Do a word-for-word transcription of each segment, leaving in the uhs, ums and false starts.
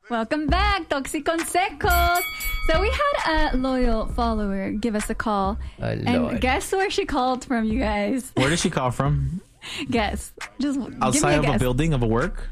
Welcome back, Toxiconsecos. So we had a loyal follower give us a call. Oh, and Lord. guess where she called from, you guys? Where did she call from? Guess. Just Outside give me a of guess. a building of a work?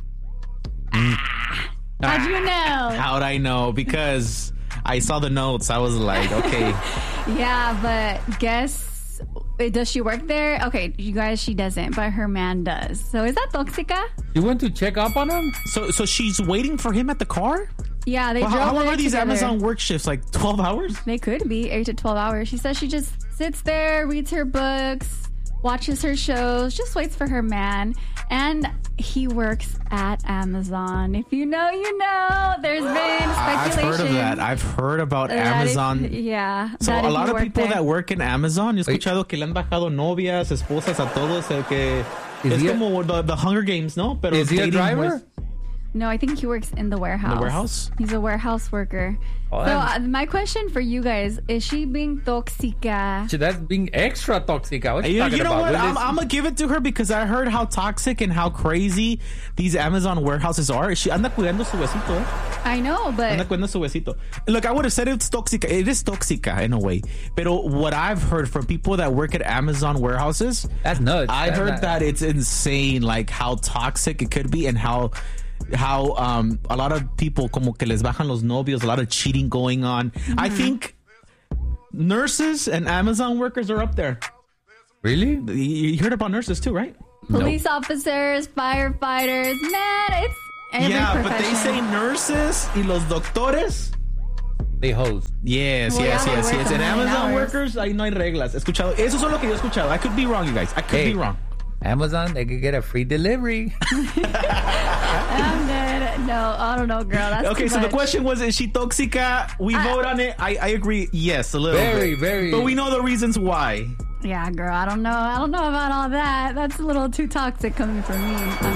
How'd you know? How'd I know? Because I saw the notes. I was like, okay. Yeah, but guess... Does she work there? Okay, you guys, she doesn't, but her man does. So is that toxica? You went to check up on him? So so she's waiting for him at the car? Yeah, they Well, how, drove how long there are these together. Amazon work shifts? Like twelve hours? They could be eight to twelve hours. She says she just sits there, reads her books, watches her shows, just waits for her man. And he works at Amazon. If you know, you know. There's been I've speculation. heard of that. I've heard about that if- Amazon. yeah. So that a if lot you of work people there. that work in Amazon, yo he escuchado que le han bajado novias, esposas a todos, el que Is es he a- como the, the Hunger Games, ¿no? Pero Is he a dating driver? was- No, I think he works in the warehouse. The warehouse? He's a warehouse worker. Oh, so uh, I'm- my question for you guys, is she being toxica? Shit, that's being extra toxic. What you You, talking you know about? what? When I'm, this- I'm gonna give it to her because I heard how toxic and how crazy these Amazon warehouses are. She anda cuidando su huesito, eh? I know, but Anda cuidando su huesito. Look, I would have said it's toxic. It is toxica in a way. But what I've heard from people that work at Amazon warehouses, That's nuts. I That's heard not- that it's insane, like how toxic it could be and how how um a lot of people como que les bajan los novios, a lot of cheating going on. Mm-hmm. I think nurses and Amazon workers are up there. Really? You you heard about nurses too, right? police officers, firefighters, man, it's every yeah, but they profession. say nurses y los doctores. They host. Yes, Well, yes, yeah, they yes, work yes. a And million Amazon hours. workers, ahí no hay reglas. Escuchado. Eso es lo que yo he escuchado. I could be wrong, you guys. I could Hey. be wrong. Amazon, they could get a free delivery. I'm dead. No, I don't know, girl. That's Okay, too so the much. question was, is she toxica? We I- vote on it. I, I agree. Yes, a little Very, bit. very. But we know the reasons why. Yeah, girl, I don't know. I don't know about all that. That's a little too toxic coming from me.